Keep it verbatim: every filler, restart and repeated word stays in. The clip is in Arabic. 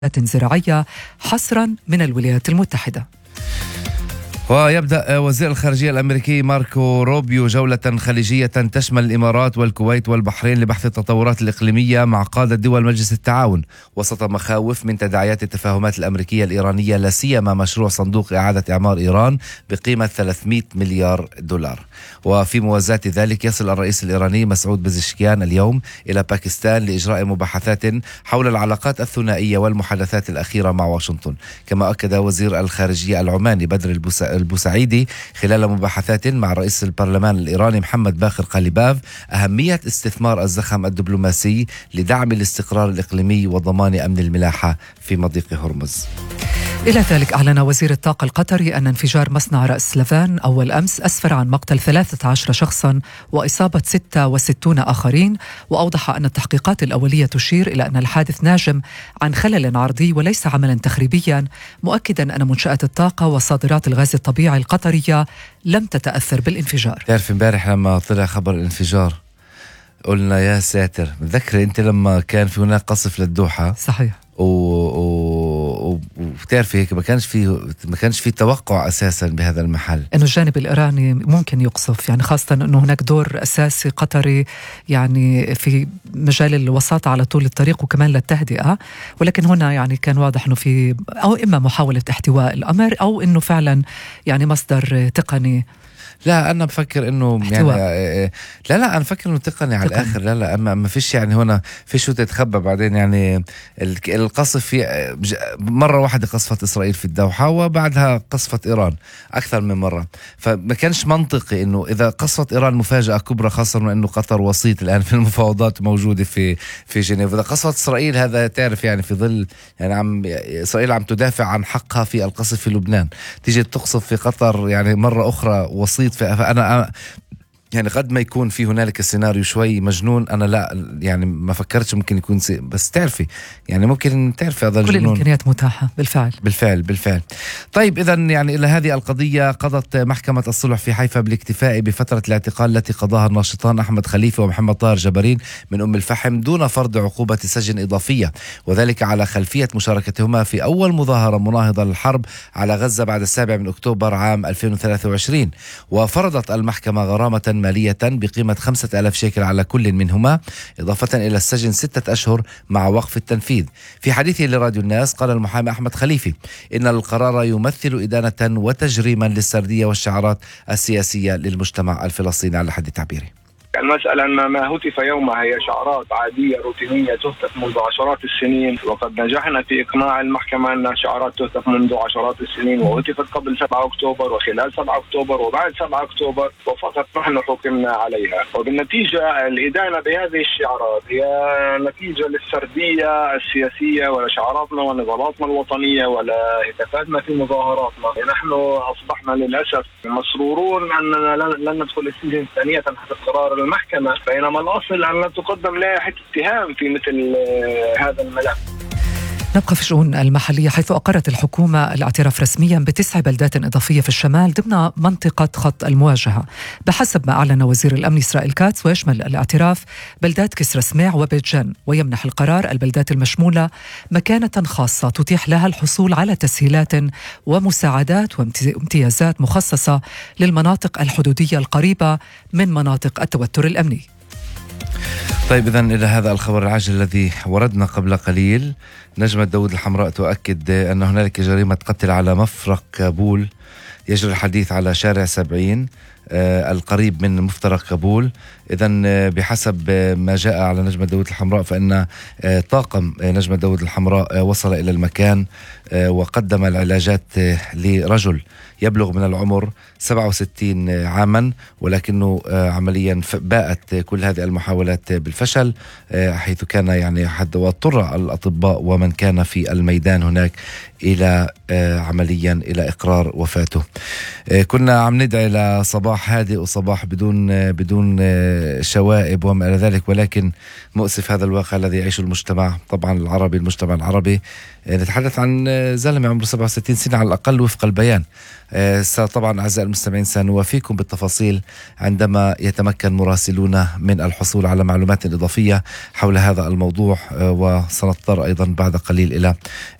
زراعية حصرا من الولايات المتحدة. ويبدأ وزير الخارجية الأمريكي ماركو روبيو جولة خليجية تشمل الإمارات والكويت والبحرين لبحث التطورات الإقليمية مع قادة دول مجلس التعاون وسط مخاوف من تداعيات التفاهمات الأمريكية الإيرانية، لا سيما مشروع صندوق إعادة إعمار إيران بقيمة ثلاثمئة مليار دولار. وفي موازاة ذلك يصل الرئيس الإيراني مسعود بزشكيان اليوم إلى باكستان لإجراء مباحثات حول العلاقات الثنائية والمحادثات الأخيرة مع واشنطن. كما أكد وزير الخارجية العماني بدر البوسا البوسعيدي خلال مباحثات مع رئيس البرلمان الإيراني محمد باقر قاليباف أهمية استثمار الزخم الدبلوماسي لدعم الاستقرار الإقليمي وضمان أمن الملاحة في مضيق هرمز. إلى ذلك أعلن وزير الطاقة القطري أن انفجار مصنع رأس لافان أول أمس أسفر عن مقتل ثلاثة عشر شخصا وإصابة ستة وستين آخرين، وأوضح أن التحقيقات الأولية تشير إلى أن الحادث ناجم عن خلل عرضي وليس عملا تخريبيا، مؤكدا أن منشآت الطاقة وصادرات الغاز الطبيعي القطرية لم تتأثر بالانفجار. تعرف امبارح لما طلع خبر الانفجار قلنا يا ساتر. متذكر أنت لما كان في هناك قصف للدوحة؟ صحيح. وبتعرفي هيك ما كانش في ما كانش في توقع اساسا بهذا المحل انه الجانب الايراني ممكن يقصف، يعني خاصه انه هناك دور اساسي قطري يعني في مجال الوساطه على طول الطريق وكمان للتهدئه، ولكن هنا يعني كان واضح انه في او اما محاوله احتواء الامر او انه فعلا يعني مصدر تقني. لا أنا بفكر إنه يعني لا لا أنا بفكر إنه تقني على الآخر. لا لا أما ما فيش يعني هنا في شو تتخبى بعدين. يعني القصف في مرة واحدة قصفت إسرائيل في الدوحة وبعدها قصفت إيران أكثر من مرة، فما كانش منطقي إنه إذا قصفت إيران مفاجأة كبرى، خاصة إنه قطر وسيط الآن في المفاوضات موجودة في في جنيف. إذا قصفت إسرائيل هذا تعرف يعني في ظل يعني عم إسرائيل عم تدافع عن حقها في القصف في لبنان، تيجي تقصف في قطر يعني مرة أخرى وسيط. فأنا يعني قد ما يكون في هنالك سيناريو شوي مجنون، أنا لا يعني ما فكرتش ممكن يكون سي... بس تعرفي يعني ممكن تعرفي هذا كل الجنون. الإمكانيات متاحة بالفعل بالفعل بالفعل. طيب إذن يعني إلى هذه القضية قضت محكمة الصلح في حيفا بالاكتفاء بفترة الاعتقال التي قضاها الناشطان أحمد خليفة ومحمد طاهر جبارين من أم الفحم دون فرض عقوبة سجن إضافية، وذلك على خلفية مشاركتهما في أول مظاهرة مناهضة للحرب على غزة بعد السابع من أكتوبر عام ألفين وثلاثة وعشرين. وفرضت المحكمة غرامة مالية بقيمة خمسة آلاف شيكل على كل منهما، إضافة إلى السجن ستة أشهر مع وقف التنفيذ. في حديثه لراديو الناس قال المحامي أحمد خليفي إن القرار يمثل إدانة وتجريما للسردية والشعارات السياسية للمجتمع الفلسطيني على حد تعبيره. المسألة أن ما هتف يومها هي شعارات عادية روتينية تهتف منذ عشرات السنين، وقد نجحنا في إقناع المحكمة أن شعارات تهتف منذ عشرات السنين وهتفت قبل سبعة أكتوبر وخلال سبعة أكتوبر وبعد سبعة أكتوبر، وفقط نحن حكمنا عليها. وبالنتيجة الإدانة بهذه الشعارات هي نتيجة للسردية السياسية ولا شعاراتنا ونضالاتنا الوطنية ولا هتافاتنا في مظاهراتنا. نحن أصبحنا للأسف مسرورون أننا لن ندخل السجن ثانية حتى قرار المحكمة، بينما الأصل أن لا تقدم لائحة اتهام في مثل هذا الملف. نبقى في الشؤون المحلية، حيث أقرت الحكومة الاعتراف رسميا بتسع بلدات إضافية في الشمال ضمن منطقة خط المواجهة بحسب ما أعلن وزير الأمن إسرائيل كاتس، ويشمل الاعتراف بلدات كسر سميع وبيت جن، ويمنح القرار البلدات المشمولة مكانة خاصة تتيح لها الحصول على تسهيلات ومساعدات وامتيازات مخصصة للمناطق الحدودية القريبة من مناطق التوتر الأمني. طيب إذن إلى هذا الخبر العاجل الذي وردنا قبل قليل. نجمة داود الحمراء تؤكد أن هنالك جريمة قتل على مفرق كابول، يجري الحديث على شارع سبعين آه القريب من مفترق كابول. إذن آه بحسب آه ما جاء على نجمة داود الحمراء فإن آه طاقم آه نجمة داود الحمراء آه وصل إلى المكان آه وقدم العلاجات آه لرجل يبلغ من العمر سبعة وستين عاما، ولكنه آه عمليا باءت كل هذه المحاولات بالفشل، آه حيث كان يعني حد واضطر الأطباء ومن كان في الميدان هناك إلى آه عمليا إلى إقرار وفاته. آه كنا عم ندعي لصباح صباح هادئ وصباح بدون بدون شوائب وما إلى ذلك، ولكن مؤسف هذا الواقع الذي يعيشه المجتمع طبعا العربي المجتمع العربي. نتحدث عن زلمة عمره سبعة وستين سنة على الأقل وفق البيان. طبعا أعزائي المستمعين سنوافيكم بالتفاصيل عندما يتمكن مراسلونا من الحصول على معلومات إضافية حول هذا الموضوع، وسنضطر أيضا بعد قليل إلى